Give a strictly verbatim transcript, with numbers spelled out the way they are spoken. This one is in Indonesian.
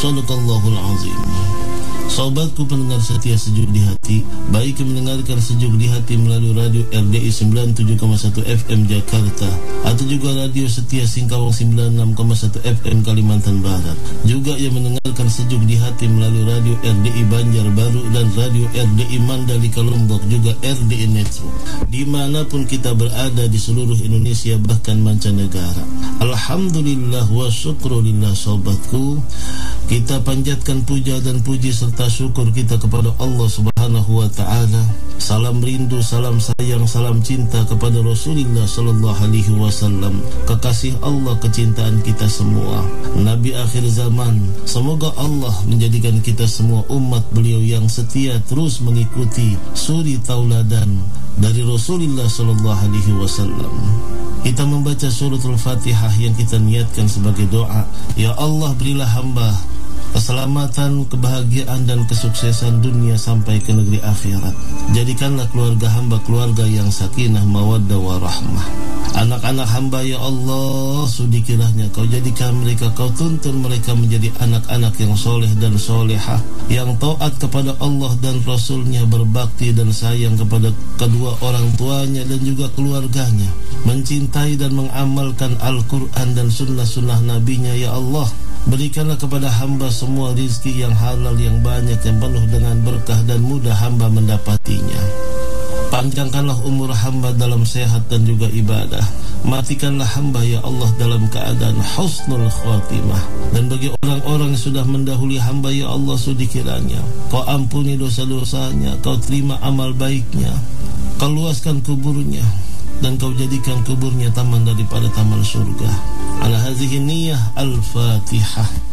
Shadaqallahul azim. Sahabatku pendengar setia Sejuk di Hati, baik yang mendengarkan Sejuk di Hati melalui radio R D I sembilan puluh tujuh koma satu F M Jakarta, atau juga radio setia Singkawang sembilan puluh enam koma satu F M Kalimantan Barat, juga yang mendengarkan Sejuk di Hati melalui radio R D I Banjarbaru dan radio R D I Mandalika Lombok, juga R D I Netro, dimanapun kita berada di seluruh Indonesia bahkan mancanegara. Alhamdulillah wa syukrulillah. Sahabatku, kita panjatkan puja dan puji serta syukur kita kepada Allah Subhanahu wa taala. Salam rindu, salam sayang, salam cinta kepada Rasulullah sallallahu alaihi wasallam, kekasih Allah, kecintaan kita semua, Nabi akhir zaman. Semoga Allah menjadikan kita semua umat beliau yang setia terus mengikuti suri tauladan dari Rasulullah sallallahu alaihi wasallam. Kita membaca suratul Fatihah yang kita niatkan sebagai doa. Ya Allah, berilah hamba keselamatan, kebahagiaan dan kesuksesan dunia sampai ke negeri akhirat. Jadikanlah keluarga hamba keluarga yang sakinah, mawaddah warahmah. Anak-anak hamba ya Allah, sudi kiranya kau jadikan mereka, kau tuntun mereka menjadi anak-anak yang soleh dan solehah, yang taat kepada Allah dan Rasulnya, berbakti dan sayang kepada kedua orang tuanya dan juga keluarganya, mencintai dan mengamalkan Al-Quran dan sunnah-sunnah Nabinya. Ya Allah, berikanlah kepada hamba semua rizki yang halal, yang banyak, yang penuh dengan berkah dan mudah hamba mendapatinya. Panjangkanlah umur hamba dalam sehat dan juga ibadah. Matikanlah hamba ya Allah dalam keadaan husnul khatimah. Dan bagi orang-orang yang sudah mendahului hamba ya Allah, sudi kiranya kau ampuni dosa-dosanya, kau terima amal baiknya, kau luaskan kuburnya, dan kau jadikan kuburnya taman daripada taman surga. Ala hazihi niyah al-Fatihah.